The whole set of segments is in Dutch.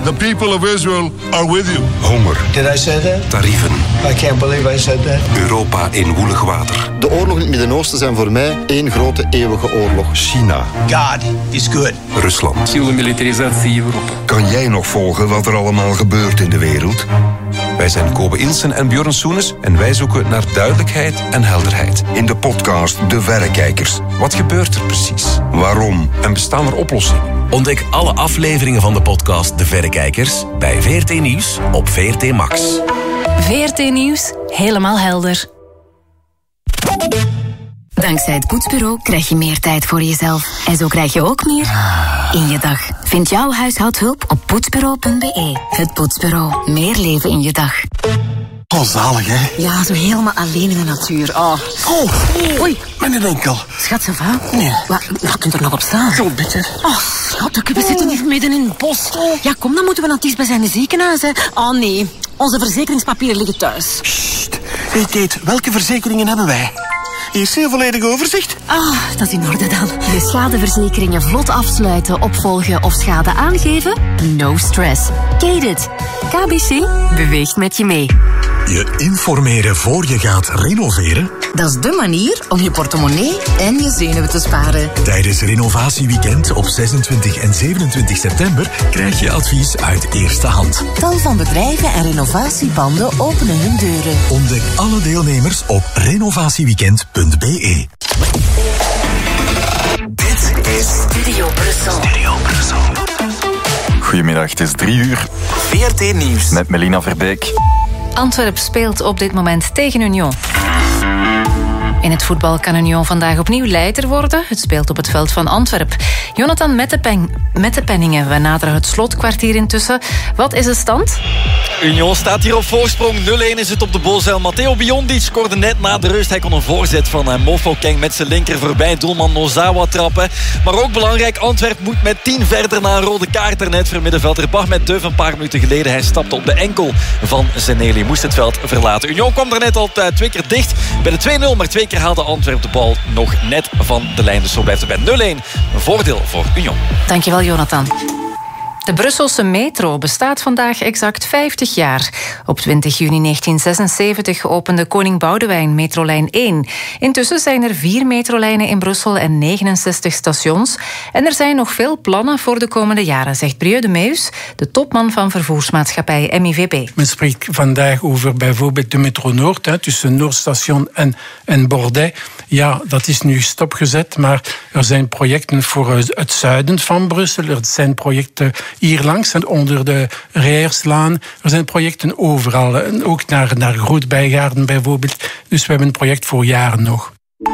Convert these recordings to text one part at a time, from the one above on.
The people of Israel are with you. Honger. Did I say that? Tarieven. I can't believe I said that. Europa in woelig water. De oorlog in het Midden-Oosten zijn voor mij één grote eeuwige oorlog. China. God is good. Rusland. Militarisatie Europa. Kan jij nog volgen wat er allemaal gebeurt in de wereld? Wij zijn Kobe Ilsen en Björn Soenes en wij zoeken naar duidelijkheid en helderheid. In de podcast De Verrekijkers. Wat gebeurt er precies? Waarom? En bestaan er oplossingen? Ontdek alle afleveringen van de podcast De Verrekijkers bij VRT Nieuws op VRT Max. VRT Nieuws, helemaal helder. Dankzij het Poetsbureau krijg je meer tijd voor jezelf. En zo krijg je ook meer in je dag. Vind jouw huishoudhulp op poetsbureau.be. Het Poetsbureau. Meer leven in je dag. Oh, zalig, hè? Ja, zo helemaal alleen in de natuur. Oh. Oei, mijn enkel. Schat, ça va? Nee. Je kunt er nog op staan. Zo'n beetje. Oh, schat, we zitten hier midden in het bos. Ja, kom, dan moeten we naar het dichtstbijzijnde ziekenhuis, hè. Oh, nee. Onze verzekeringspapieren liggen thuis. Sst. Hey, Kate, welke verzekeringen hebben wij? Eerst een volledig overzicht. Dat is in orde dan. De schadeverzekeringen vlot afsluiten, opvolgen of schade aangeven? No stress. Kate it. KBC beweegt met je mee. Je informeren voor je gaat renoveren? Dat is de manier om je portemonnee en je zenuwen te sparen. Tijdens Renovatieweekend op 26 en 27 september krijg je advies uit eerste hand. Tal van bedrijven en renovatiepanden openen hun deuren. Ontdek alle deelnemers op renovatieweekend.be. Dit is Studio Brussel. Goedemiddag, het is 3:00. VRT Nieuws. Met Melina Verbeek. Antwerp speelt op dit moment tegen Union. In het voetbal kan Union vandaag opnieuw leider worden. Het speelt op het veld van Antwerp. Jonathan met de penningen. We naderen het slotkwartier intussen. Wat is de stand? Union staat hier op voorsprong. 0-1 is het op de Bosuil. Matteo Biondi scoorde net na de rust. Hij kon een voorzet van Mofo Keng met zijn linker voorbij doelman Nozawa trappen. Maar ook belangrijk, Antwerp moet met 10 verder na een rode kaart ernet voor middenvelder Bahmet Deuf een paar minuten geleden. Hij stapte op de enkel van Zeneli. Moest het veld verlaten. Union kwam er net al 2 keer dicht bij de 2-0. Maar 2 keer haalde Antwerp de bal nog net van de lijn. Dus zo blijft het bij 0-1. Een voordeel voor Union. Dankjewel, Jonathan. De Brusselse metro bestaat vandaag exact 50 jaar. Op 20 juni 1976 opende Koning Boudewijn metrolijn 1. Intussen zijn er 4 metrolijnen in Brussel en 69 stations. En er zijn nog veel plannen voor de komende jaren, zegt Brieux de Meus, de topman van vervoersmaatschappij MIVB. Men spreekt vandaag over bijvoorbeeld de metro Noord, tussen Noordstation en Bordeaux. Ja, dat is nu stopgezet, maar er zijn projecten voor het zuiden van Brussel. Er zijn projecten hier langs en onder de Rijerslaan. Er zijn projecten overal. En ook naar Groot-Bijgaarden bijvoorbeeld. Dus we hebben een project voor jaren nog.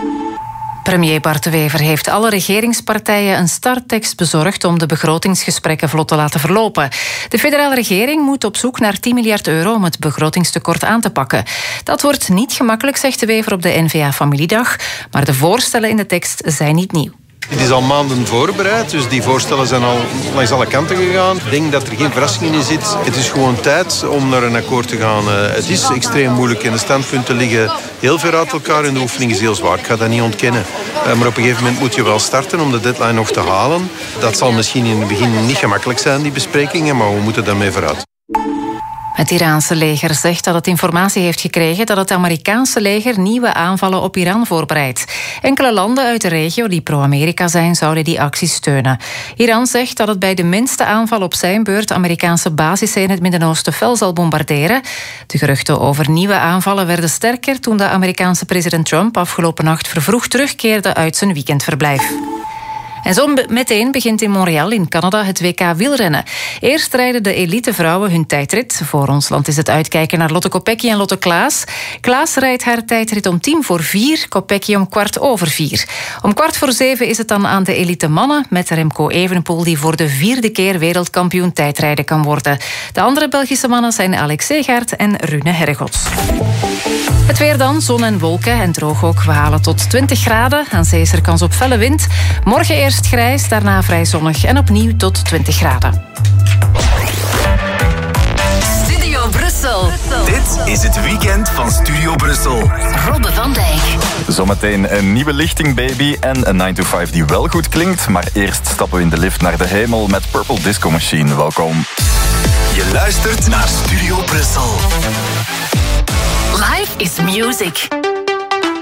Premier Bart De Wever heeft alle regeringspartijen een starttekst bezorgd om de begrotingsgesprekken vlot te laten verlopen. De federale regering moet op zoek naar 10 miljard euro om het begrotingstekort aan te pakken. Dat wordt niet gemakkelijk, zegt De Wever op de N-VA-familiedag, maar de voorstellen in de tekst zijn niet nieuw. Het is al maanden voorbereid, dus die voorstellen zijn al langs alle kanten gegaan. Ik denk dat er geen verrassing in zit. Het is gewoon tijd om naar een akkoord te gaan. Het is extreem moeilijk en de standpunten liggen heel ver uit elkaar en de oefening is heel zwaar. Ik ga dat niet ontkennen. Maar op een gegeven moment moet je wel starten om de deadline nog te halen. Dat zal misschien in het begin niet gemakkelijk zijn, die besprekingen, maar we moeten daarmee vooruit. Het Iraanse leger zegt dat het informatie heeft gekregen dat het Amerikaanse leger nieuwe aanvallen op Iran voorbereidt. Enkele landen uit de regio die pro-Amerika zijn, zouden die actie steunen. Iran zegt dat het bij de minste aanval op zijn beurt Amerikaanse basissen in het Midden-Oosten fel zal bombarderen. De geruchten over nieuwe aanvallen werden sterker toen de Amerikaanse president Trump afgelopen nacht vervroegd terugkeerde uit zijn weekendverblijf. En zo meteen begint in Montreal in Canada het WK wielrennen. Eerst rijden de elite vrouwen hun tijdrit. Voor ons land is het uitkijken naar Lotte Kopecky en Lotte Klaas. Klaas rijdt haar tijdrit om 4:10, Kopecky om 4:15. Om 6:15 is het dan aan de elite mannen met Remco Evenepoel die voor de 4e keer wereldkampioen tijdrijden kan worden. De andere Belgische mannen zijn Alex Segaert en Rune Herregots. Het weer dan, zon en wolken en droog ook. We halen tot 20 graden. Aan zee is er kans op felle wind. Morgen eerst grijs, daarna vrij zonnig en opnieuw tot 20 graden. Studio Brussel. Dit is het weekend van Studio Brussel. Robbe van Dijk. Zometeen een nieuwe lichting, baby, en een 9 to 5 die wel goed klinkt. Maar eerst stappen we in de lift naar de hemel met Purple Disco Machine. Welkom. Je luistert naar Studio Brussel. Life is music.